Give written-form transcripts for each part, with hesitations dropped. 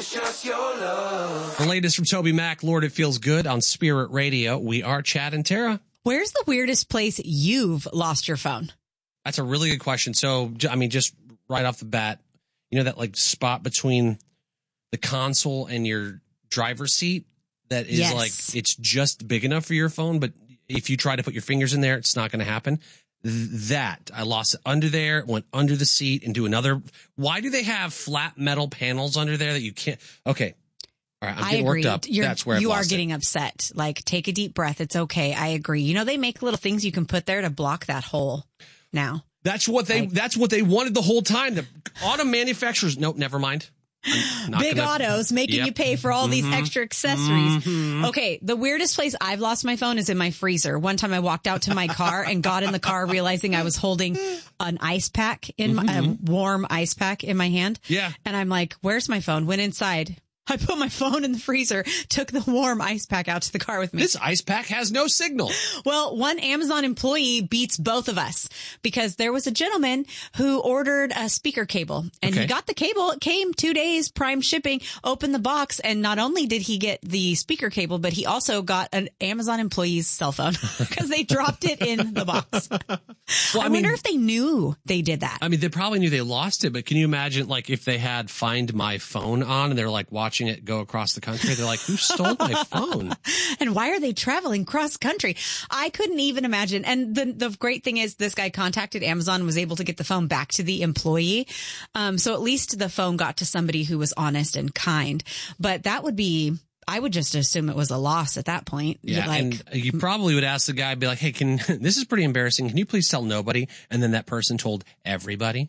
The latest from Toby Mac, Lord, It Feels Good on Spirit Radio. We are Chad and Tara. Where's the weirdest place you've lost your phone? That's a really good question. So, I mean, just right off the bat, you know that like spot between the console and your driver's seat that is like, it's just big enough for your phone, but if you try to put your fingers in there, it's not going to happen. That I lost it under there, went under the seat and do another. Why do they have flat metal panels under there that you can't? Okay. All right. I'm getting worked up. That's where you are getting upset. Like, take a deep breath. It's okay. I agree. You know, they make little things you can put there to block that hole now. That's what they wanted the whole time. The auto manufacturers. Nope. Never mind. Big autos making you pay for all these extra accessories. Okay, the weirdest place I've lost my phone is in my freezer. One time I walked out to my car and got in the car realizing I was holding an ice pack in a warm ice pack in my hand. Yeah. And I'm like, where's my phone? Went inside. I put my phone in the freezer, took the warm ice pack out to the car with me. This ice pack has no signal. Well, one Amazon employee beats both of us because there was a gentleman who ordered a speaker cable and he got the cable. It came 2 days, prime shipping, opened the box. And not only did he get the speaker cable, but he also got an Amazon employee's cell phone because they dropped it in the box. Well, I wonder if they knew they did that. I mean, they probably knew they lost it, but can you imagine like if they had Find My Phone on and they're like watching it go across the country? They're like, who stole my phone? And why are they traveling cross country? I couldn't even imagine. And the great thing is this guy contacted Amazon and was able to get the phone back to the employee. So at least the phone got to somebody who was honest and kind. But that would be, I would just assume it was a loss at that point. Yeah, and you probably would ask the guy, be like, hey, this is pretty embarrassing. Can you please tell nobody? And then that person told everybody.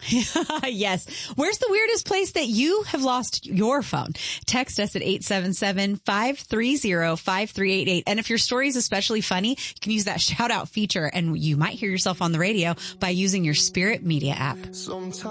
Yes. Where's the weirdest place that you have lost your phone? Text us at 877-530-5388. And if your story is especially funny, you can use that shout out feature and you might hear yourself on the radio by using your Spirit Media app.